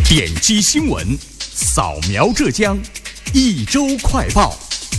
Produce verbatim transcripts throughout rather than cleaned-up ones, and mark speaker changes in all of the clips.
Speaker 1: 点击新闻，扫描浙江，一周快报。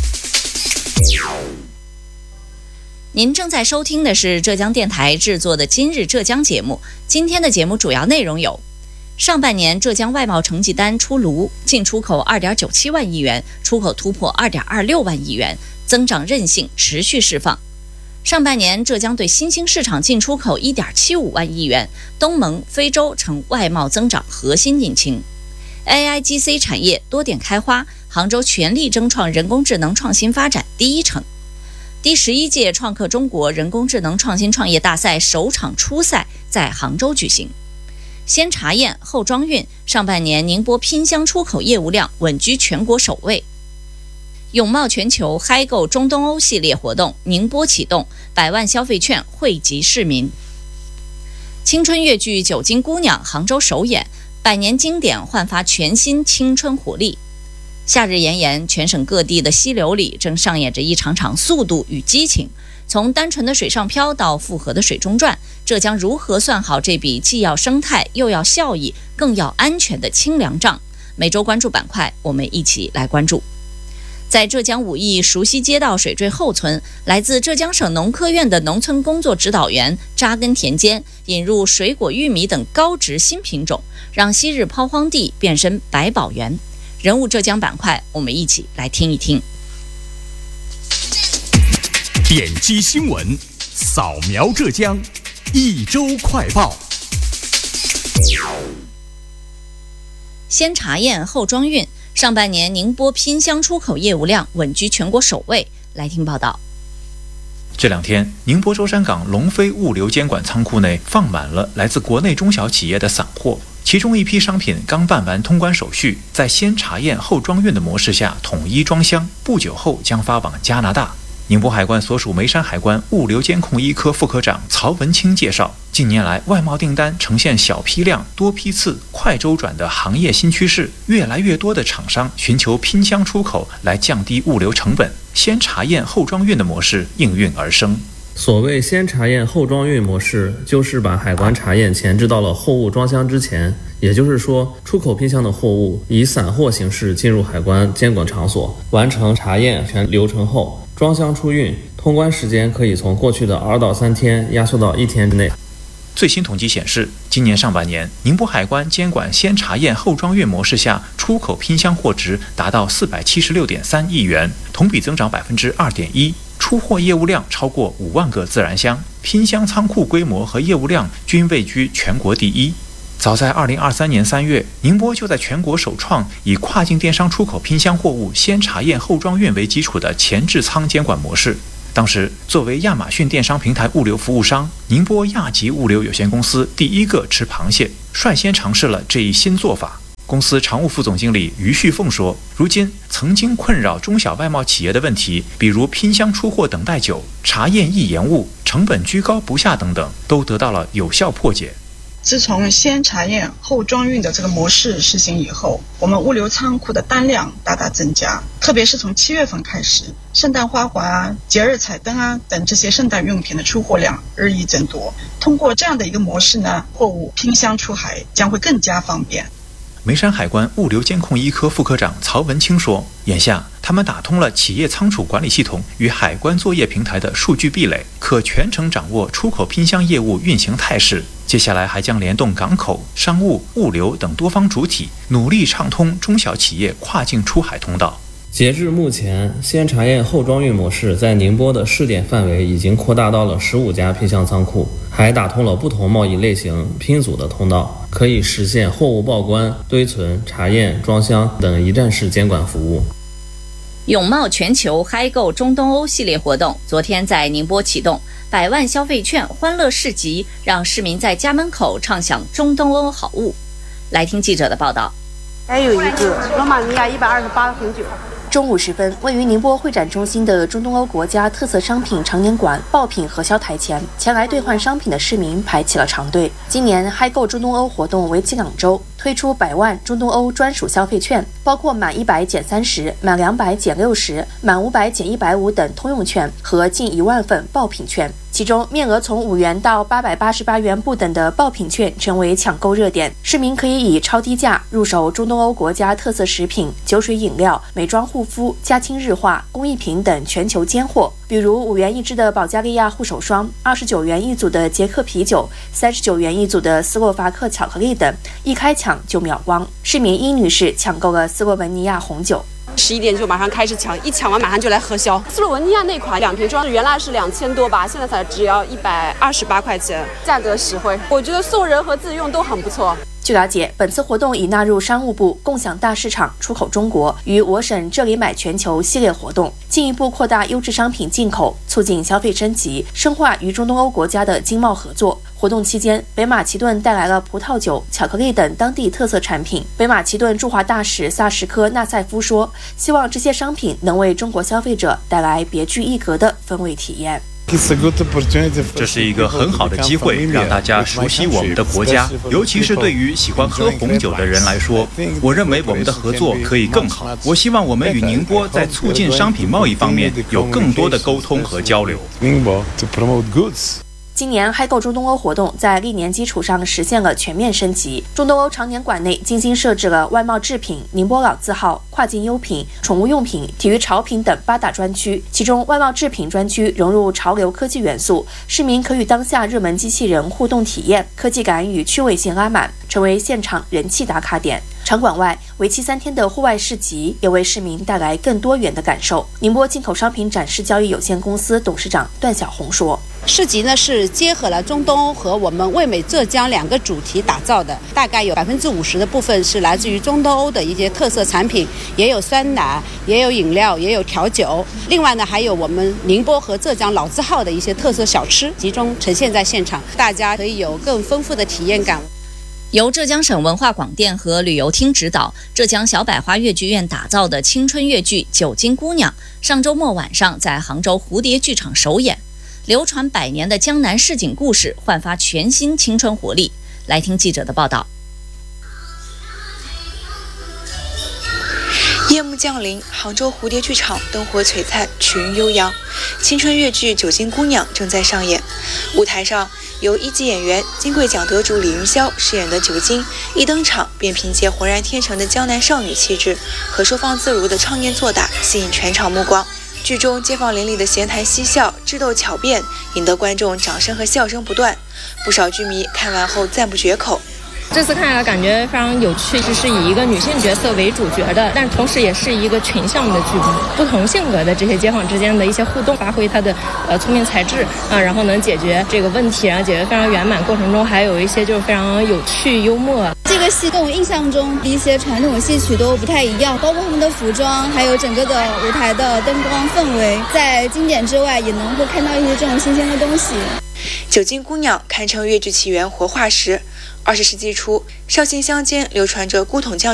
Speaker 2: 您正在收听的是浙江电台制作的今日浙江节目。今天的节目主要内容有：上半年浙江外贸成绩单出炉，进出口 二点九七万亿元，出口突破 二点二六万亿元，增长韧性持续释放。上半年浙江对新兴市场进出口 一点七五万亿元，东盟、非洲成外贸增长核心引擎。A I G C 产业多点开花，杭州全力争创人工智能创新发展第一城。第十一届创客中国人工智能创新创业大赛首场初赛在杭州举行。先查验后装运，上半年宁波拼箱出口业务量稳居全国首位。永茂全球嗨购中东欧系列活动宁波启动，百万消费券惠及市民。青春越剧《酒精姑娘》杭州首演，百年经典焕发全新青春活力。夏日炎炎，全省各地的溪流里正上演着一场场速度与激情。从单纯的水上漂到复合的水中转，浙江如何算好这笔既要生态又要效益更要安全的清凉账？每周关注板块，我们一起来关注。在浙江武义熟悉街道水坠后村，来自浙江省农科院的农村工作指导员扎根田间，引入水果、玉米等高值新品种，让昔日抛荒地变身百宝园。人物浙江板块，我们一起来听一听。
Speaker 1: 点击新闻，扫描浙江，一周快报。先查验后装运，上半年宁波拼箱出口业务量稳居全国首位。来听报道。
Speaker 3: 这两天，宁波舟山港龙飞物流监管仓库内放满了来自国内中小企业的散货，其中一批商品刚办完通关手续，在先查验后装运的模式下统一装箱，不久后将发往加拿大。宁波海关所属眉山海关物流监控一科副科长曹文清介绍，近年来外贸订单呈现小批量、多批次、快周转的行业新趋势，越来越多的厂商寻求拼箱出口来降低物流成本，先查验后装运的模式应运而生。
Speaker 4: 所谓先查验后装运模式，就是把海关查验前置到了货物装箱之前，也就是说，出口拼箱的货物以散货形式进入海关监管场所，完成查验全流程后装箱出运，通关时间可以从过去的二到三天压缩到一天之内。
Speaker 3: 最新统计显示，今年上半年，宁波海关监管先查验后装运模式下，出口拼箱货值达到四百七十六点三亿元，同比增长百分之二点一，出货业务量超过五万个自然箱，拼箱仓库规模和业务量均位居全国第一。早在二零二三年三月，宁波就在全国首创以跨境电商出口拼箱货物先查验后装运为基础的前置仓监管模式。当时，作为亚马逊电商平台物流服务商，宁波亚吉物流有限公司第一个吃螃蟹，率先尝试了这一新做法。公司常务副总经理于旭凤说，如今曾经困扰中小外贸企业的问题，比如拼箱出货等待久、查验易延误、成本居高不下等等，都得到了有效破解。
Speaker 5: 自从先查验后装运的这个模式实行以后，我们物流仓库的单量大大增加，特别是从七月份开始，圣诞花环啊、节日彩灯啊等这些圣诞用品的出货量日益增多。通过这样的一个模式呢，货物拼箱出海将会更加方便。
Speaker 3: 眉山海关物流监控一科副科长曹文清说，眼下他们打通了企业仓储管理系统与海关作业平台的数据壁垒，可全程掌握出口拼箱业务运行态势。接下来还将联动港口、商务、物流等多方主体，努力畅通中小企业跨境出海通道。
Speaker 4: 截至目前，先查验后装运模式在宁波的试点范围已经扩大到了十五家拼箱仓库，还打通了不同贸易类型拼组的通道，可以实现货物报关、堆存、查验、装箱等一站式监管服务。
Speaker 2: 永茂全球嗨购中东欧系列活动昨天在宁波启动，百万消费券欢乐市集，让市民在家门口畅享中东欧好物。来听记者的报道。
Speaker 6: 还有一个罗马尼亚一百二十八红酒。
Speaker 7: 中午时分，位于宁波会展中心的中东欧国家特色商品常年馆爆品核销台前，前来兑换商品的市民排起了长队。今年嗨购中东欧活动为期两周，推出百万中东欧专属消费券，包括满一百减三十、满两百减六十、满五百减一百五等通用券和近一万份爆品券。 其中面额从五元到八百八十八元不等的爆品券成为抢购热点，市民可以以超低价入手中东欧国家特色食品、酒水饮料、美妆护肤、家清日化、工艺品等全球尖货，比如五元一支的保加利亚护手霜，二十九元一组的捷克啤酒，三十九元一组的斯洛伐克巧克力等，一开抢就秒光。市民殷女士抢购了斯洛文尼亚红酒。
Speaker 6: 十一点就马上开始抢，一抢完马上就来核销。斯洛文尼亚那款两瓶装原来是两千多吧，现在才只要一百二十八块钱，价格实惠。我觉得送人和自用都很不错。
Speaker 7: 据了解，本次活动已纳入商务部共享大市场出口中国与我省这里买全球系列活动，进一步扩大优质商品进口，促进消费升级，深化与中东欧国家的经贸合作。活动期间，北马其顿带来了葡萄酒、巧克力等当地特色产品。北马其顿驻华大使萨什科纳塞夫说，希望这些商品能为中国消费者带来别具一格的风味体验。
Speaker 3: 这是一个很好的机会，让大家熟悉我们的国家，尤其是对于喜欢喝红酒的人来说，我认为我们的合作可以更好。我希望我们与宁波在促进商品贸易方面有更多的沟通和交流。
Speaker 7: 今年嗨购中东欧活动在历年基础上实现了全面升级。中东欧常年馆内精心设置了外贸制品、宁波老字号、跨境优品、宠物用品、体育潮品等八大专区，其中外贸制品专区融入潮流科技元素，市民可与当下热门机器人互动体验，科技感与趣味性拉满，成为现场人气打卡点。场馆外，为期三天的户外市集也为市民带来更多元的感受。宁波进口商品展示交易有限公司董事长段小红说，
Speaker 8: 市集呢是结合了中东欧和我们味美浙江两个主题打造的，大概有百分之五十的部分是来自于中东欧的一些特色产品，也有酸奶，也有饮料，也有调酒。另外呢，还有我们宁波和浙江老字号的一些特色小吃，集中呈现在现场，大家可以有更丰富的体验感。
Speaker 1: 由浙江省文化广电和旅游厅指导，浙江小百花越剧院打造的青春越剧《九斤姑娘》，上周末晚上在杭州蝴蝶剧场首演。流传百年的江南市井故事焕发全新青春活力。来听记者的报道。
Speaker 9: 夜幕降临，杭州蝴蝶剧场灯火璀璨，曲韵悠扬，青春越剧《九斤姑娘》正在上演。舞台上，由一级演员、金桂奖得主李云霄饰演的九斤，一登场便凭借浑然天成的江南少女气质和收放自如的唱念做打，吸引全场目光。剧中街坊邻里的闲谈嬉笑、智斗巧辩，引得观众掌声和笑声不断。不少剧迷看完后赞不绝口。
Speaker 10: 这次看来感觉非常有趣，是以一个女性角色为主角的，但同时也是一个群像的剧目，不同性格的这些街坊之间的一些互动，发挥她的呃聪明才智啊，然后能解决这个问题，然后解决非常圆满。过程中还有一些就是非常有趣幽默。
Speaker 11: 这个戏跟我印象中的一些传统戏曲都不太一样，包括他们的服装，还有整个的舞台的灯光氛围，在经典之外也能够看到一些这种新鲜的东西。
Speaker 9: 九斤姑娘堪称越剧起源活化石。二十世纪初，绍兴乡间流传着古董匠